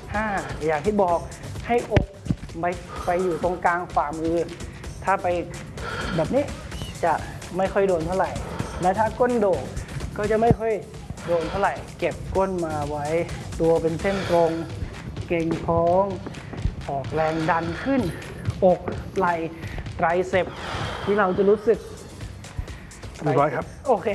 5อย่างที่บอกให้อกไปอยู่ตรงกลางฝ่ามือถ้าไปแบบนี้จะไม่ค่อยโดนเท่าไหร่และถ้าก้นโด่งก็จะไม่ค่อยโดนเท่าไหร่เก็บก้นมาไว้ตัวเป็นเส้นตรงเก่งท้องออกแรงดันขึ้นอกไหล่ไตรเซปที่เราจะรู้สึกเรียบร้อยครับโอเค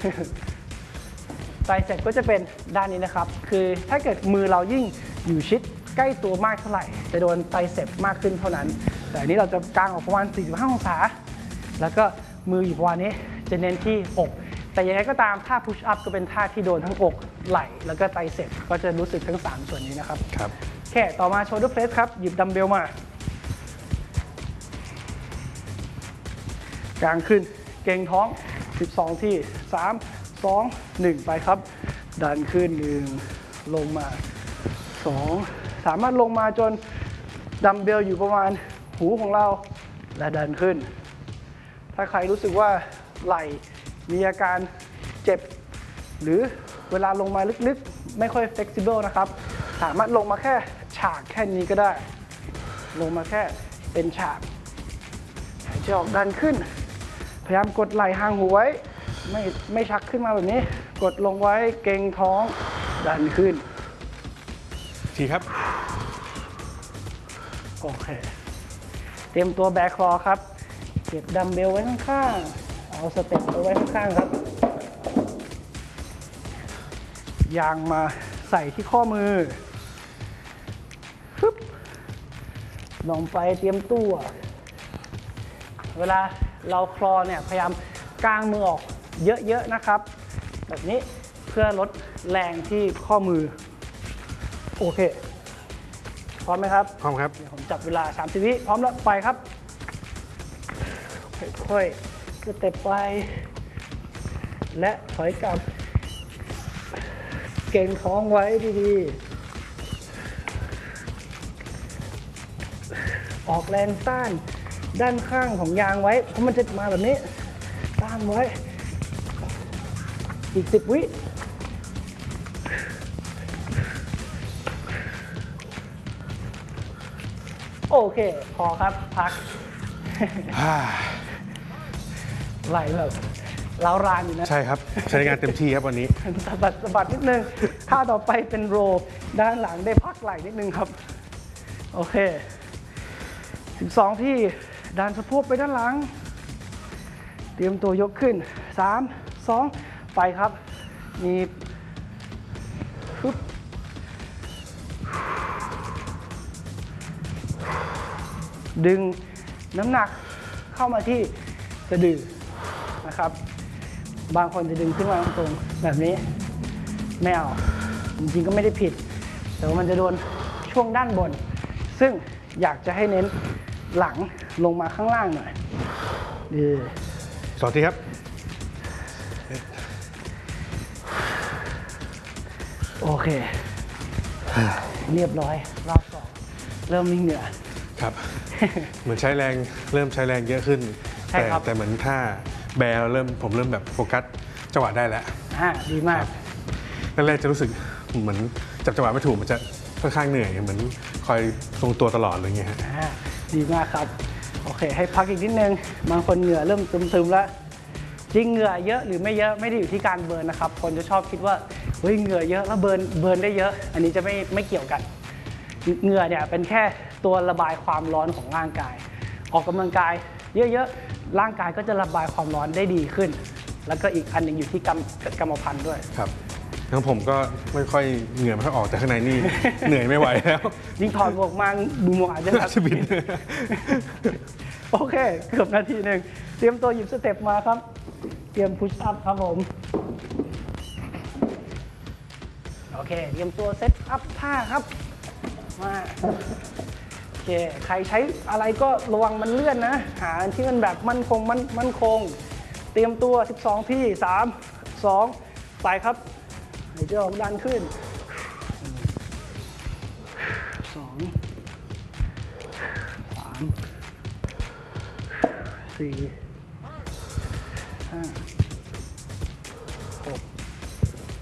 ไตรเซปก็จะเป็นด้านนี้นะครับคือถ้าเกิดมือเรายิ่งอยู่ชิดใกล้ตัวมากเท่าไหร่จะโดนไตรเซปมากขึ้นเท่านั้นแต่อันนี้เราจะกางออกประมาณ45องศาแล้วก็มืออยู่ประมาณนี้จะเน้นที่อกแต่ยังไงก็ตามท่าพุชอัพก็เป็นท่าที่โดนทั้งอกไหล่แล้วก็ไตรเซปก็จะรู้สึกทั้ง3ส่วนนี้นะครับครับโอเคต่อมาโชว์เดอร์เพรสครับหยิบดัมเบลมากางขึ้นเก่งท้อง12ที่3 2 1ไปครับดันขึ้น1ลงมา2สามารถลงมาจนดัมเบลอยู่ประมาณหูของเราและดันขึ้นถ้าใครรู้สึกว่าไหล่มีอาการเจ็บหรือเวลาลงมาลึกๆไม่ค่อย flexible นะครับสามารถลงมาแค่ฉากแค่นี้ก็ได้ลงมาแค่เป็นฉากหายใจออกดันขึ้นพยายามกดไหล่ห่างหูไว้ไม่ชักขึ้นมาแบบนี้กดลงไว้เกร็งท้องดันขึ้นทีครับโอเคเตรียมตัวแบคคลอครับเก็บดัมเบลไว้ข้างๆเอาสเต็ปไว้ข้างๆครับยางมาใส่ที่ข้อมือฟึบลงไปเตรียมตัวเวลาเราคลอเนี่ยพยายามกางมือออกเยอะๆนะครับแบบนี้เพื่อลดแรงที่ข้อมือโอเคพร้อมไหมครับพร้อมครับเดี๋ยวผมจับเวลา30 วิพร้อมแล้วไปครับค่อยๆสเต็ปไปและถอยกลับเก่งท้องไว้ดีๆออกแรงต้านด้านข้างของยางไว้เพราะมันจะมาแบบนี้ต้านไว้อีก10 วิโอเคพอครับพักไหลแบบเล้ารานอยู่นะใช่ครับใช้งานเต็มที่ครับวันนี้สะบัดนิดนึงท่าต่อไปเป็นโรด้านหลังได้พักไหลนิดนึงครับโอเค12ที่ดันสะโพกไปด้านหลังเตรียมตัวยกขึ้น3 2ไปครับมีดึงน้ำหนักเข้ามาที่สะดือนะครับบางคนจะดึงขึ้นมาตรงๆแบบนี้ไม่เอาจริงๆก็ไม่ได้ผิดแต่ว่ามันจะโดนช่วงด้านบนซึ่งอยากจะให้เน้นหลังลงมาข้างล่างหน่อยดี 2 ทีครับโอเคเรียบร้อยรอบ2เริ่มมีเหงื่อครับเหมือนใช้แรงเริ่มใช้แรงเยอะขึ้นแต่เหมือนถ้าแบร์ผมเริ่มแบบโฟกัสจังหวะได้แล้วดีมากแรกๆจะรู้สึกเหมือนจับจังหวะไม่ถูกมันจะค่อนข้างเหนื่อยเหมือนคอยทรงตัวตลอดอะไรเงี้ยดีมากครับโอเคให้พักอีกนิดนึงบางคนเหงื่อเริ่มซึมๆแล้วจริงเหงื่อเยอะหรือไม่เยอะไม่ได้อยู่ที่การเบิร์นนะครับคนจะชอบคิดว่าเฮ้ยเหงื่อเยอะแล้วเบิร์นได้เยอะอันนี้จะไม่เกี่ยวกันเหงื่อเนี่ยเป็นแค่ตัวระบายความร้อนของร่างกายออกกำลังกายเยอะๆร่างกายก็จะระบายความร้อนได้ดีขึ้นแล้วก็อีกอันหนึ่งอยู่ที่กรรมพันธุ์ด้วยครับทั้งผมก็ไม่ค่อยเหงื่อไม่ค่อยออกแต่ข้างในนี่ เหนื่อยไม่ไหวแล้วยิ่งถอดหมวกมาดูหมวกอาจจะบินโอเคเกือบนาทีหนึ่งเตรียมตัวหยิบสเต็ปมาครับเตรียมพุชอัพครับผมโอเคเตรียมตัวเซตอัพท่าครับมาโอเคใครใช้อะไรก็ระวังมันเลื่อนนะหาที่มันแบบมั่นคงเตรียมตัว12ที่3 2ไปครับหายใจออกดันขึ้น2 3 4 5